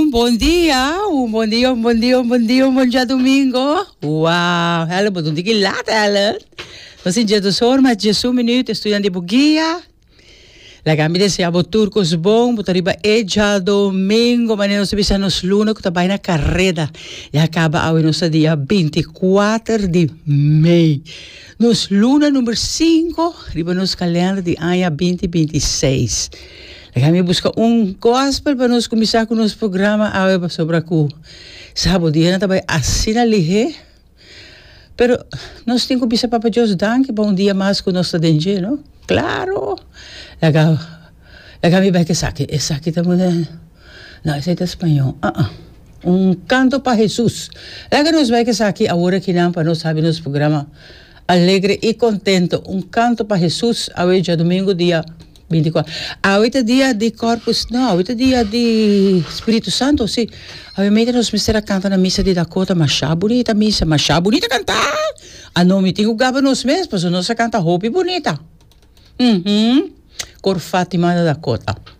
bom dia, um bom dia domingo. Uau, ela botou de que lata ela. Você dia do sol, mas dia um minuto estudando de buguia. La kami deseamos turcos bom, botariba eja domingo, mas nós sabemos nos luna que tá na carreira. E acaba ao nosso dia 24 de maio. Nos luna número 5, riba nos calendário de ano 2026. Kami busca gospel para nós começar com o nosso programa sobre o sábado dia também assim ali, pero nós temos que começar para Deus danke bom dia mais com nosso dente, não? Claro. Kami vai que saque também não, esse é espanhol. Canto para Jesus. Laga nós vai que saque agora que não para nós sabe nosso programa alegre e contento. Canto para Jesus hoje domingo dia 24. Hoje dia de Corpus, não, hoje dia de Espírito Santo, sim. Obviamente nós precisamos cantar na missa de Dakota, mas bonita missa, mas bonita cantar. A nome tem o gaba nós mesmos, nós canta roupa bonita. Cor Fátima da Dakota.